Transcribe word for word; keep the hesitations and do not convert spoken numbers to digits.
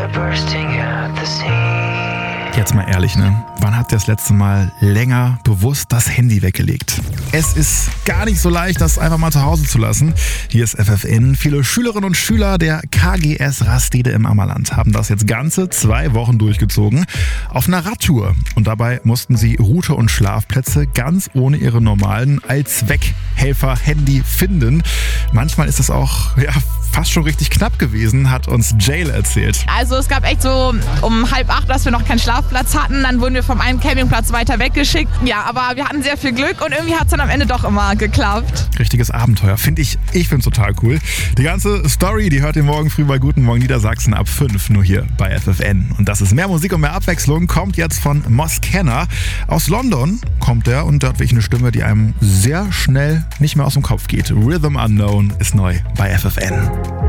Jetzt mal ehrlich, ne? Wann habt ihr das letzte Mal länger bewusst das Handy weggelegt? Es ist gar nicht so leicht, das einfach mal zu Hause zu lassen. Hier ist F F N. Viele Schülerinnen und Schüler der K G S Rastede im Ammerland haben das jetzt ganze zwei Wochen durchgezogen auf einer Radtour. Und dabei mussten sie Route und Schlafplätze ganz ohne ihre normalen Allzweckhelfer-Handy finden. Manchmal ist das auch, ja, fast schon richtig knapp gewesen, hat uns Jail erzählt. Also es gab echt so um halb acht, dass wir noch keinen Schlafplatz hatten. Dann wurden wir vom einen Campingplatz weiter weggeschickt. Ja, aber wir hatten sehr viel Glück und irgendwie hat es dann am Ende doch immer geklappt. Richtiges Abenteuer, finde ich. Ich finde es total cool. Die ganze Story, die hört ihr morgen früh bei Guten Morgen Niedersachsen ab fünf, nur hier bei F F N. Und das ist mehr Musik und mehr Abwechslung, kommt jetzt von Moskenna. Aus London kommt er und der hat wirklich eine Stimme, die einem sehr schnell nicht mehr aus dem Kopf geht. Rhythm Unknown ist neu bei F F N.